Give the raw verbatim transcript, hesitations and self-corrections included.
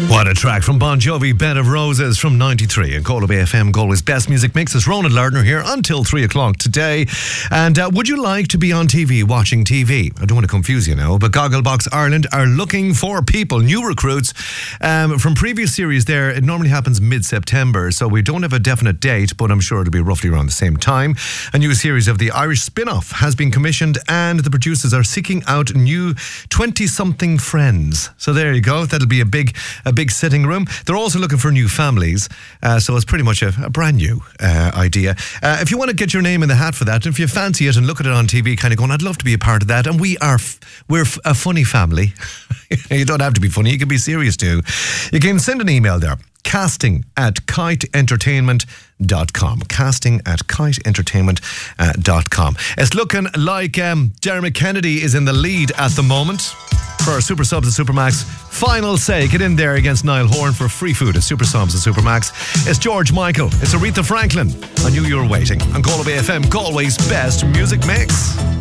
What a track from Bon Jovi, Bed of Roses from ninety-three. And Galway Bay F M, Galway's best music mix. It's Ronan Lardner here until three o'clock today. And uh, would you like to be on T V, watching T V? I don't want to confuse you now, but Gogglebox Ireland are looking for people, new recruits. Um, from previous series there, it normally happens mid-September, so we don't have a definite date, but I'm sure it'll be roughly around the same time. A new series of the Irish spin-off has been commissioned, and the producers are seeking out new twenty-something friends. So there you go. That'll be a big, a big sitting room. They're also looking for new families, uh, so it's pretty much a, a brand new uh, idea. Uh, if you want to get your name in the hat for that, if you fancy it and look at it on T V, kind of going, I'd love to be a part of that. And we are, f- we're f- a funny family. You don't have to be funny; you can be serious too. You can send an email there. Casting at kite entertainment dot com. Casting at kite entertainment dot com. It's looking like um, Dermot Kennedy is in the lead at the moment for Super Subs and Supermax. Final say, get in there against Niall Horan for free food at Super Subs and Supermax. It's George Michael. It's Aretha Franklin. I knew you were waiting on Galway Bay F M, Galway's best music mix.